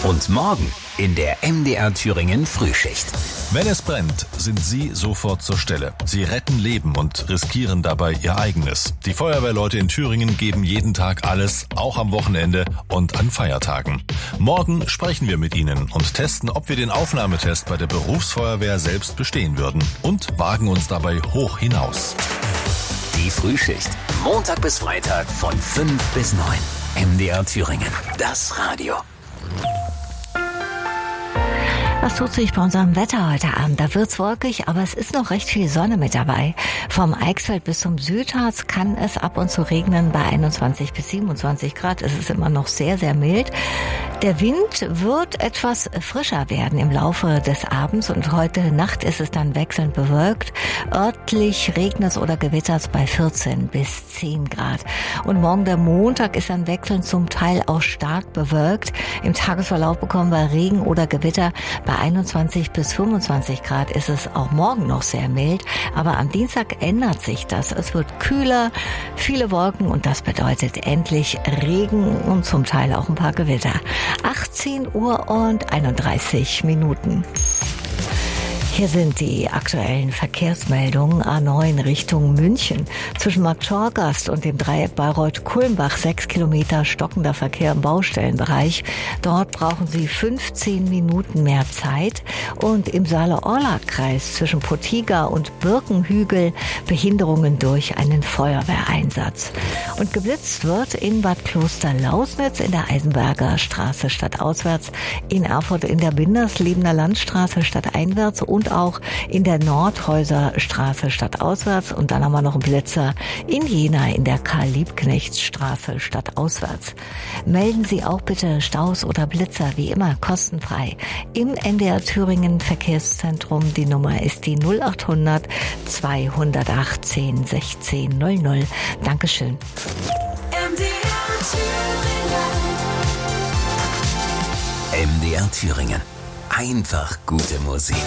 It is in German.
Und morgen in der MDR Thüringen Frühschicht. Wenn es brennt, sind Sie sofort zur Stelle. Sie retten Leben und riskieren dabei Ihr eigenes. Die Feuerwehrleute in Thüringen geben jeden Tag alles, auch am Wochenende und an Feiertagen. Morgen sprechen wir mit Ihnen und testen, ob wir den Aufnahmetest bei der Berufsfeuerwehr selbst bestehen würden und wagen uns dabei hoch hinaus. Die Frühschicht. Montag bis Freitag von 5 bis 9. MDR Thüringen. Das Radio. Was tut sich bei unserem Wetter heute Abend? Da wird's wolkig, aber es ist noch recht viel Sonne mit dabei. Vom Eichsfeld bis zum Südharz kann es ab und zu regnen bei 21 bis 27 Grad. Es ist immer noch sehr, sehr mild. Der Wind wird etwas frischer werden im Laufe des Abends und heute Nacht ist es dann wechselnd bewölkt. Örtlich regnet es oder gewittert es bei 14 bis 10 Grad. Und morgen der Montag ist dann wechselnd zum Teil auch stark bewölkt. Im Tagesverlauf bekommen wir Regen oder Gewitter. Bei 21 bis 25 Grad ist es auch morgen noch sehr mild. Aber am Dienstag ändert sich das. Es wird kühler, viele Wolken und das bedeutet endlich Regen und zum Teil auch ein paar Gewitter. 18 Uhr und 31 Minuten. Hier sind die aktuellen Verkehrsmeldungen. A9 Richtung München. Zwischen Markt-Schorgast und dem Dreieck Bayreuth-Kulmbach 6 Kilometer stockender Verkehr im Baustellenbereich. Dort brauchen Sie 15 Minuten mehr Zeit. Und im Saale-Orla-Kreis zwischen Potiga und Birkenhügel Behinderungen durch einen Feuerwehreinsatz. Und geblitzt wird in Bad Kloster-Lausnitz in der Eisenberger Straße stadtauswärts, in Erfurt in der Bindersliebener Landstraße stadteinwärts und auch in der Nordhäuser Straße stadtauswärts. Und dann haben wir noch einen Blitzer in Jena in der Karl-Liebknechts-Straße stadtauswärts. Melden Sie auch bitte Staus oder Blitzer, wie immer kostenfrei, im NDR Thüringen Verkehrszentrum. Die Nummer ist die 0800 218 16 00. Dankeschön. MDR Thüringen. Einfach gute Musik.